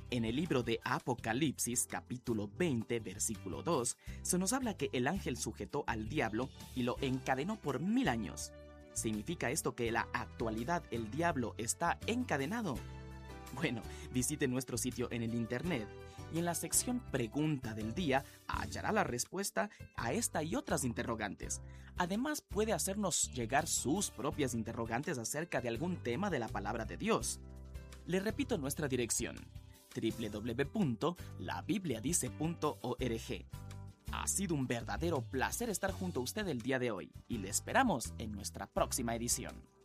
En el libro de Apocalipsis, capítulo 20, versículo 2, se nos habla que el ángel sujetó al diablo y lo encadenó por 1000 años. ¿Significa esto que en la actualidad el diablo está encadenado? Bueno, visite nuestro sitio en el internet y en la sección Pregunta del Día hallará la respuesta a esta y otras interrogantes. Además, puede hacernos llegar sus propias interrogantes acerca de algún tema de la palabra de Dios. Le repito nuestra dirección: www.labibliadice.org. Ha sido un verdadero placer estar junto a usted el día de hoy y le esperamos en nuestra próxima edición.